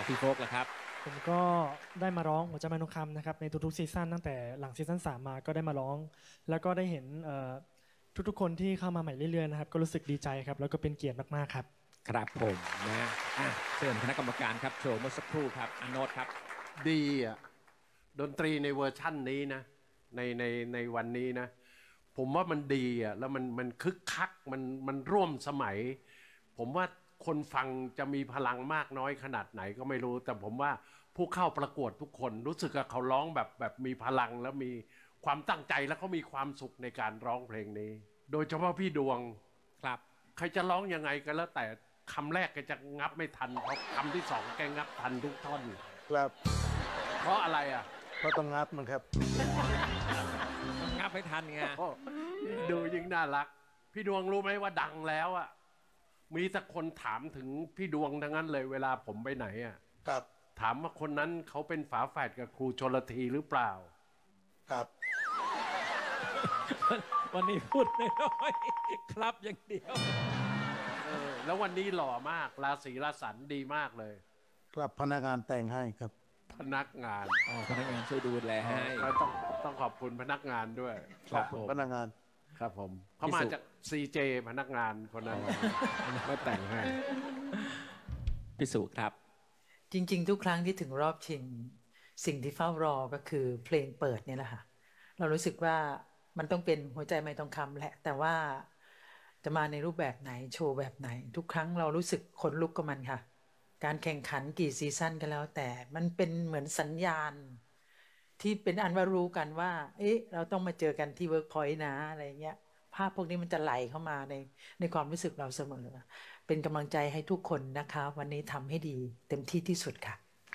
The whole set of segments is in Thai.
พี่โฟกล่ะครับผมก็ได้มาร้องหัวใจไม้ทองคำนะครับในทุกๆซีซั่นตั้งแต่หลังซีซั่น3มาก็ได้มาร้อง แล้วก็ได้เห็นทุกๆคนที่เข้ามาใหม่เรื่อยๆนะครับก็รู้สึกดีใจครับแล้วก็เป็นเกียรติมากๆครับครับผมนะเชิญคณะกรรมการครับโชว์เมื่อสักครู่ครับอโนตครับดีอ่ะดนตรีในเวอร์ชั่นนี้นะในวันนี้นะผมว่ามันดีอ่ะแล้วมันคึกคักมันร่วมสมัยผมว่าคนฟังจะมีพลังมากน้อยขนาดไหนก็ไม่รู้แต่ผมว่าผู้เข้าประกวดทุกคนรู้สึกว่าเขาร้องแบบมีพลังแล้วมีความตั้งใจแล้วเขามีความสุขในการร้องเพลงนี้โดยเฉพาะพี่ดวงครับใครจะร้องยังไงก็แล้วแต่คำแรกแกจะงับไม่ทันเพราะคำที่สองแกงับทันทุกท่อนครับเพราะอะไรอ่ะเพราะต้องงับมันครับงับให้ทันไงดูยิ่งน่ารักพี่ดวงรู้ไหมว่าดังแล้วอ่ะมีแต่คนถามถึงพี่ดวงทั้งนั้นเลยเวลาผมไปไหนอ่ะครับถามว่าคนนั้นเขาเป็นฝาแฝดกับครูชลธีหรือเปล่าครับวันนี้พูดน้อยๆครับอย่างเดียวแล้ววันนี้หล่อมากราศีราสันดีมากเลยครับพนักงานแต่งให้ครับพนักงานพนักงานช่วยดูแลให้ต้องขอบคุณพนักงานด้วยครับผมพนักงานครับผมเขามาจาก CJ พนักงานคนนั้นไม่แต่งให้พี่สุครับจริงๆทุกครั้งที่ถึงรอบชิงสิ่งที่เฝ้ารอก็คือเพลงเปิดเนี่ยแหละค่ะเรารู้สึกว่ามันต้องเป็นหัวใจไม้ทองคำแหละแต่ว่าจะมาในรูปแบบไหนโชว์แบบไหนทุกครั้งเรารู้สึกขนลุกกับมันค่ะการแข่งขันกี่ซีซั่นกันแล้วแต่มันเป็นเหมือนสัญญาณที่เป็นอันว่ารู้กันว่าเอ๊ะเราต้องมาเจอกันที่เวิร์กพอยต์นะอะไรเงี้ยภาพพวกนี้มันจะไหลเข้ามาในความรู้สึกเราเสมอเป็นกำลังใจให้ทุกคนนะคะวันนี้ทำให้ดีเต็มที่ที่สุดค่ะ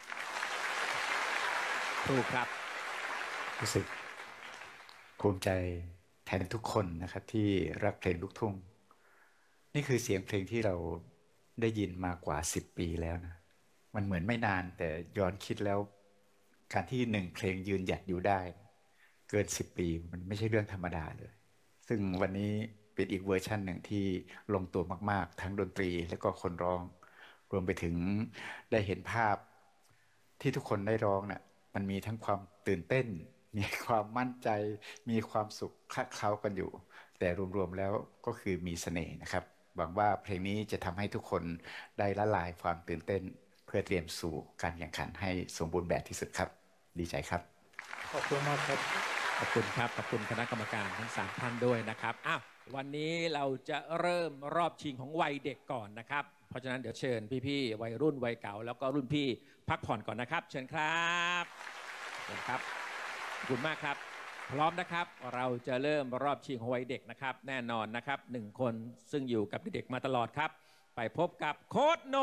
ถูกครับรู้สึกภูมิใจแทนทุกคนนะครับที่รักเพลงลูกทุ่งนี่คือเสียงเพลงที่เราได้ยินมากว่า10 ปีแล้วนะมันเหมือนไม่นานแต่ย้อนคิดแล้วการที่1 เพลงยืนหยัดอยู่ได้เกิน10 ปีมันไม่ใช่เรื่องธรรมดาเลยซึ่งวันนี้เป็นอีกเวอร์ชันหนึ่งที่ลงตัวมากๆทั้งดนตรีและก็คนร้องรวมไปถึงได้เห็นภาพที่ทุกคนได้ร้องน่ะมันมีทั้งความตื่นเต้นมีความมั่นใจมีความสุขคละเคล้ากันอยู่แต่รวมๆแล้วก็คือมีเสน่ห์นะครับหวังว่าเพลงนี้จะทำให้ทุกคนได้ละลายความตื่นเต้นเพื่อเตรียมสู่การแข่งขันให้สมบูรณ์แบบที่สุดครับดีใจครับขอบคุณมากครับขอบคุณครับขอบคุณคณะกรรมการทั้ง3 ท่านด้วยนะครับวันนี้เราจะเริ่มรอบชิงของวัยเด็กก่อนนะครับเพราะฉะนั้นเดี๋ยวเชิญพี่ๆวัยรุ่นวัยเก่าแล้วก็รุ่นพี่พักผ่อนก่อนนะครับเชิญครับเชิญครับขอบคุณมากครับพร้อมนะครับเราจะเริ่มรอบชิงของวัยเด็กนะครับแน่นอนนะครับ1 คนซึ่งอยู่กับเด็กๆมาตลอดครับไปพบกับโค้ชโน